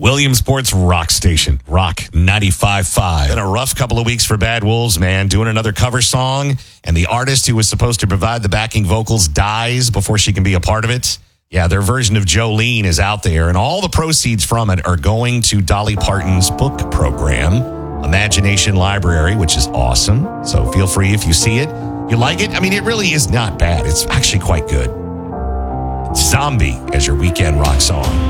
Williamsport's rock station, Rock 95.5. Been a rough couple of weeks for Bad Wolves, man. Doing another cover song, and the artist who was supposed to provide the backing vocals dies before she can be a part of it. Yeah, their version of Jolene is out there, and all the proceeds from it are going to Dolly Parton's book program, Imagination Library, which is awesome. So feel free if you see it. You like it? I mean, it really is not bad. It's actually quite good. Zombie as your weekend rock song.